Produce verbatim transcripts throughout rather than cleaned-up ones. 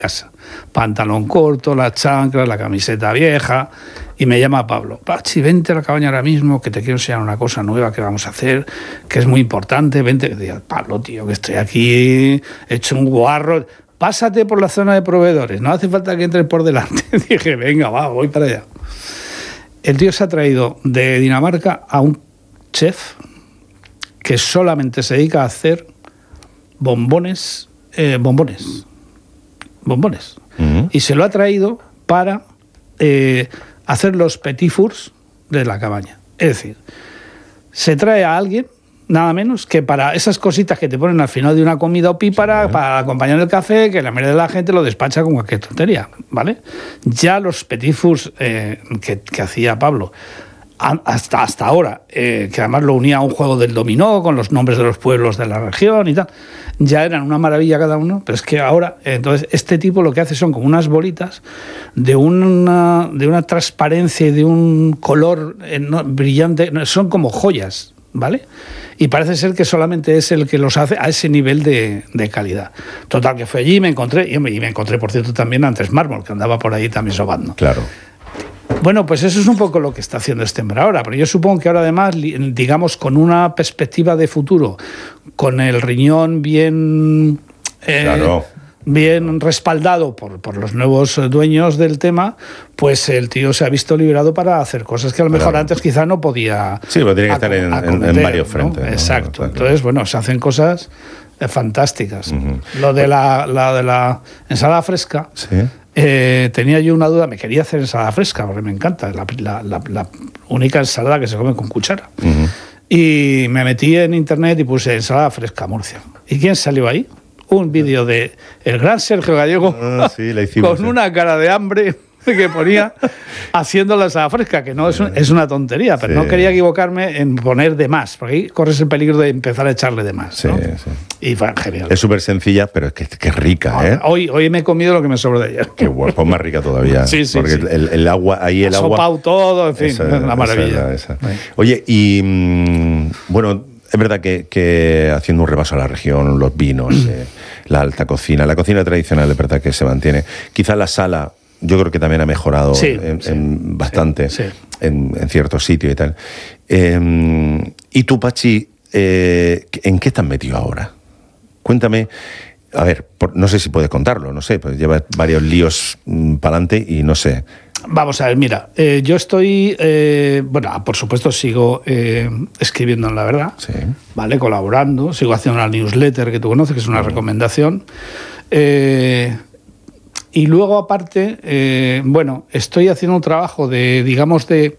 casa. Pantalón corto, las chanclas, la camiseta vieja, y me llama Pablo. Pachi, vente a la cabaña ahora mismo, que te quiero enseñar una cosa nueva que vamos a hacer, que es muy importante. Vente. Y digo, Pablo, tío, que estoy aquí hecho un guarro. Pásate por la zona de proveedores, no hace falta que entres por delante. Dije, venga, va, voy para allá. El tío se ha traído de Dinamarca a un chef que solamente se dedica a hacer bombones, eh, bombones, bombones. Uh-huh. Y se lo ha traído para eh, hacer los petit fours de la cabaña. Es decir, se trae a alguien, nada menos, que para esas cositas que te ponen al final de una comida opípara, sí, para acompañar el café, que la mayoría de la gente lo despacha con cualquier tontería, ¿vale? Ya los petit fours eh, que, que hacía Pablo, hasta, hasta ahora, eh, que además lo unía a un juego del dominó con los nombres de los pueblos de la región y tal, ya eran una maravilla cada uno, pero es que ahora, entonces, este tipo lo que hace son como unas bolitas de una, de una transparencia y de un color eh, no, brillante, son como joyas, ¿vale? Y parece ser que solamente es el que los hace a ese nivel de, de calidad. Total, que fue allí y me encontré, y me, y me encontré, por cierto, también a Andrés Mármol, que andaba por ahí también sobando. Claro. Bueno, pues eso es un poco lo que está haciendo este hombre ahora, pero yo supongo que ahora además, digamos, con una perspectiva de futuro, con el riñón bien... Eh, claro. bien respaldado por, por los nuevos dueños del tema, pues el tío se ha visto liberado para hacer cosas que a lo mejor claro. antes quizá no podía. Sí, pero tiene que estar en, acometer, en varios frentes. ¿no? ¿no? Exacto. No, Entonces, bueno, se hacen cosas fantásticas. Uh-huh. Lo de la, la de la ensalada fresca, sí. eh, tenía yo una duda, me quería hacer ensalada fresca, porque me encanta, la, la, la, la única ensalada que se come con cuchara. Uh-huh. Y me metí en internet y puse ensalada fresca Murcia. ¿Y quién salió ahí? Un vídeo de el gran Sergio Gallego ah, sí, la hicimos, con sí. una cara de hambre que ponía haciendo la ensalada fresca, que no es, un, es una tontería, pero sí. no quería equivocarme en poner de más, porque ahí corres el peligro de empezar a echarle de más. Sí, ¿no? sí. Y fue genial. Es súper sencilla, pero es que, que es rica, ¿eh? Hoy, hoy me he comido lo que me sobró de ayer. Qué guapo, pues más rica todavía. Sí, sí, porque sí. El, el agua, ahí el ha agua... sopado todo, en fin, esa, es una maravilla. Esa, esa. Oye, y mmm, bueno, es verdad que, que haciendo un repaso a la región, los vinos, eh, la alta cocina, la cocina tradicional es verdad que se mantiene. Quizá la sala, yo creo que también ha mejorado sí, en, sí, en bastante sí, sí. En, en ciertos sitios y tal. Eh, y tú, Pachi, eh, ¿en qué estás metido ahora? Cuéntame. A ver, por, no sé si puedes contarlo, no sé, pues llevas varios líos mmm, para adelante y no sé. Vamos a ver, mira, eh, yo estoy, eh, bueno, por supuesto sigo eh, escribiendo en La Verdad, sí. ¿vale? Colaborando, sigo haciendo una newsletter que tú conoces, que es una uh-huh. recomendación. Eh, y luego, aparte, eh, bueno, estoy haciendo un trabajo de, digamos, de,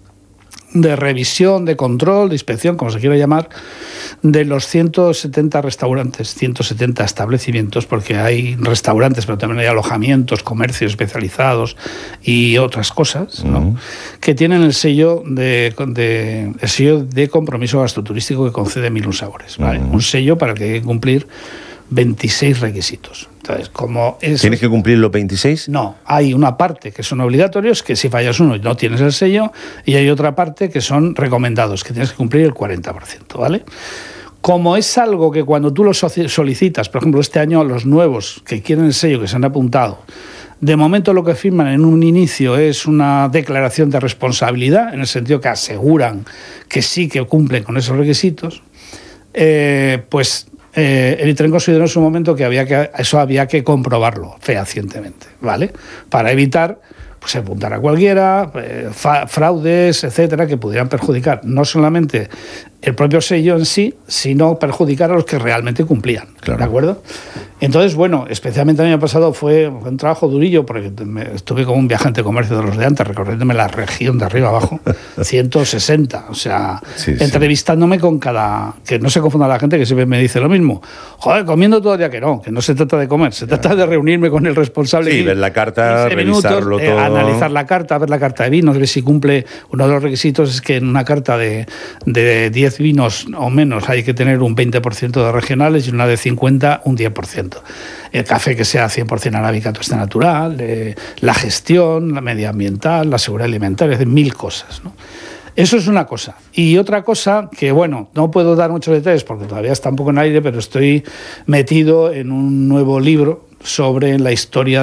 de revisión, de control, de inspección, como se quiera llamar, de los ciento setenta restaurantes, ciento setenta establecimientos, porque hay restaurantes, pero también hay alojamientos, comercios especializados y otras cosas, ¿no? Uh-huh. que tienen el sello de, de, el sello de compromiso gastroturístico que concede Mil Un Sabores, ¿vale? Uh-huh. Un sello para el que hay que cumplir veintiséis requisitos. Entonces, como es... ¿Tienes que cumplir los veintiséis? No, hay una parte que son obligatorios, que si fallas uno no tienes el sello, y hay otra parte que son recomendados, que tienes que cumplir el cuarenta por ciento, ¿vale? Como es algo que cuando tú lo solicitas, por ejemplo, este año los nuevos que quieren el sello, que se han apuntado, de momento lo que firman en un inicio es una declaración de responsabilidad, en el sentido que aseguran que sí que cumplen con esos requisitos, eh, pues... Eh, el ITREN consideró en su momento que, había que eso había que comprobarlo fehacientemente, ¿vale? Para evitar pues, apuntar a cualquiera, eh, fa- fraudes, etcétera, que pudieran perjudicar no solamente el propio sello en sí, sino perjudicar a los que realmente cumplían, claro. ¿de acuerdo? Entonces, bueno, especialmente el año pasado fue un trabajo durillo, porque me, estuve como un viajante de comercio de los de antes, recorriéndome la región de arriba abajo, ciento sesenta, o sea, sí, entrevistándome sí. con cada... Que no se confunda la gente que siempre me dice lo mismo. Joder, comiendo todo el día, que no, que no se trata de comer, se trata de reunirme con el responsable. Sí, ver la carta, revisarlo minutos, todo. Eh, analizar la carta, ver la carta de vinos, ver si cumple. Uno de los requisitos es que en una carta de, de diez vinos o menos hay que tener un veinte por ciento de regionales y una de cincuenta un diez por ciento. El café que sea cien por ciento arábica, tuesta natural, eh, la gestión, la medioambiental, la seguridad alimentaria, es decir, mil cosas, ¿no? Eso es una cosa. Y otra cosa que, bueno, no puedo dar muchos detalles porque todavía está un poco en aire, pero estoy metido en un nuevo libro sobre la historia